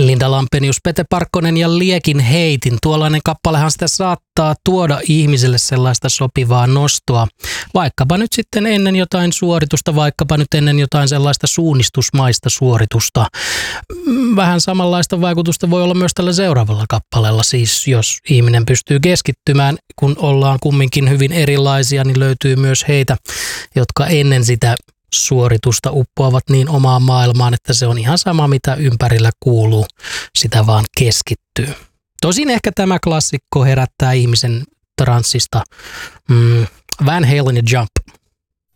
Linda Lampenius, Pete Parkkonen ja Liekin heitin. Tuollainen kappalehan sitä saattaa tuoda ihmiselle sellaista sopivaa nostoa. Vaikkapa nyt sitten ennen jotain suoritusta, vaikkapa nyt ennen jotain sellaista suunnistusmaista suoritusta. Vähän samanlaista vaikutusta voi olla myös tällä seuraavalla kappaleella. Siis jos ihminen pystyy keskittymään, kun ollaan kumminkin hyvin erilaisia, niin löytyy myös heitä, jotka ennen sitä suoritusta uppoavat niin omaan maailmaan, että se on ihan sama, mitä ympärillä kuuluu, sitä vaan keskittyy. Tosin ehkä tämä klassikko herättää ihmisen transsista. Van Halen ja Jump.